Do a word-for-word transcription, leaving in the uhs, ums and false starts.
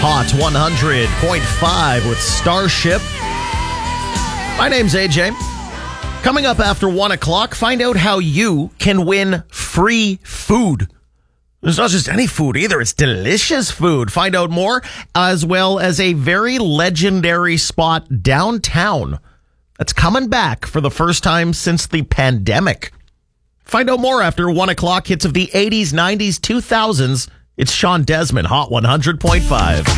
Hot one hundred point five with Starship. My name's A J. Coming up after one o'clock, find out how you can win free food. It's not just any food either. It's delicious food. Find out more, as well as a very legendary spot downtown that's coming back for the first time since the pandemic. Find out more after one o'clock. Hits of the eighties, nineties, two thousands. It's Sean Desmond, Hot one hundred point five.